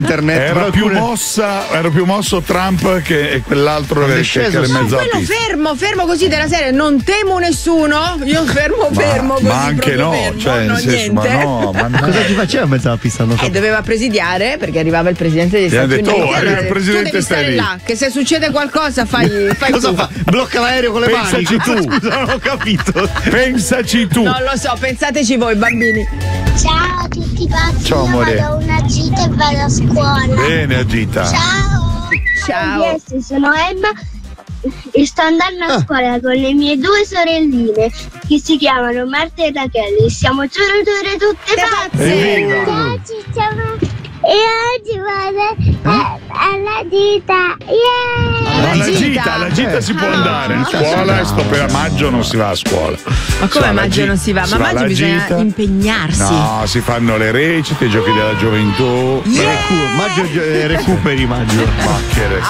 internet. Ero più mosso Trump che quell'altro che era in mezzo alla quello pista. fermo così della serie, non temo nessuno. Io fermo così. Ma anche no, fermo, cioè nel senso, niente. Cosa ci faceva in mezzo alla pista? Non so. Doveva presidiare perché arrivava il presidente degli Stati Uniti. il presidente tu devi stai stare lì. là, che se succede qualcosa fai Cosa tu. fa? Blocca l'aereo con le mani. Pensaci tu. Scusa, non ho capito. Pensaci tu. Non lo so, pensateci voi bambini. Ciao a tutti pazzi, Ciao, io amore. vado a una gita e vado a scuola. Bene, Agita. Ciao. Ciao. Sono Emma e sto andando a scuola con le mie due sorelline che si chiamano Marta e Rachele. Siamo tutte pazze. Evviva. Ciao Cicciamo. E oggi vado alla gita. Yeah! Alla gita si può andare. A scuola sto per maggio non si va a scuola. Ma come a maggio non si va? Ma a maggio bisogna impegnarsi. No, si fanno le recite, i giochi della gioventù. Maggio recuperi maggio. Ma che